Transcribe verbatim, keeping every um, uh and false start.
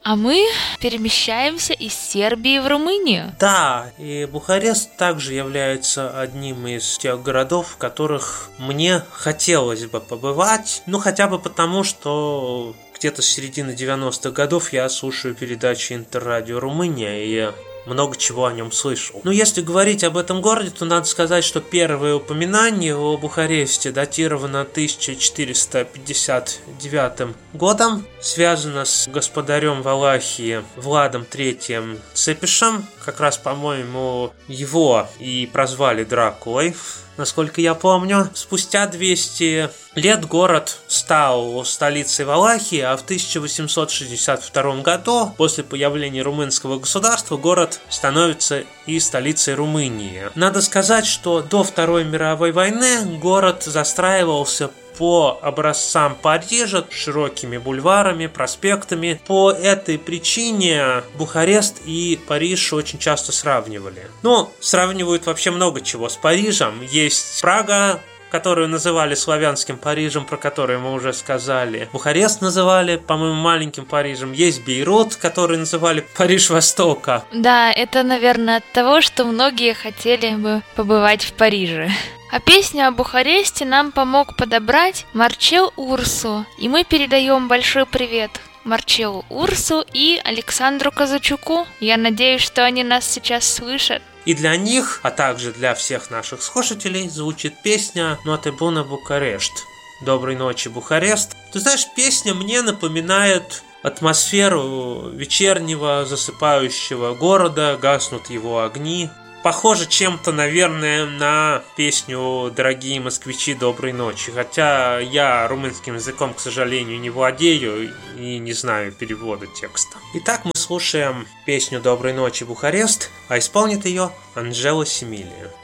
А мы перемещаемся из Сербии в Румынию. Да, и Бухарест также является одним из тех городов, в которых мне хотелось бы побывать. Ну, хотя бы потому, что где-то с середины девяностых годов я слушаю передачи Интеррадио Румыния, и много чего о нем слышал. Но если говорить об этом городе, то надо сказать, что первое упоминание о Бухаресте датировано тысяча четыреста пятьдесят девятым годом, связано с господарем Валахии Владом третьим Цепишем. Как раз, по-моему, его и прозвали Дракулой, насколько я помню. Спустя двести лет город стал столицей Валахии, а в тысяча восемьсот шестьдесят втором году, после появления румынского государства, город становится и столицей Румынии. Надо сказать, что до Второй мировой войны город застраивался по образцам Парижа, широкими бульварами, проспектами. По этой причине Бухарест и Париж очень часто сравнивали. Ну, сравнивают вообще много чего с Парижем. Есть Прага, которую называли славянским Парижем, про который мы уже сказали. Бухарест называли, по-моему, маленьким Парижем. Есть Бейрут, который называли Париж Востока. Да, это, наверное, от того, что многие хотели бы побывать в Париже. А песню о Бухаресте нам помог подобрать Марчел Урсу. И мы передаем большой привет Марчелу Урсу и Александру Казачуку. Я надеюсь, что они нас сейчас слышат. И для них, а также для всех наших слушателей, звучит песня «Ноте буна Букарешт». Доброй ночи, Бухарест. Ты знаешь, песня мне напоминает атмосферу вечернего засыпающего города, гаснут его огни. Похоже чем-то, наверное, на песню «Дорогие москвичи, доброй ночи». Хотя я румынским языком, к сожалению, не владею и не знаю перевода текста. Итак, мы слушаем песню «Доброй ночи, Бухарест», а исполнит ее Анжела Семилия.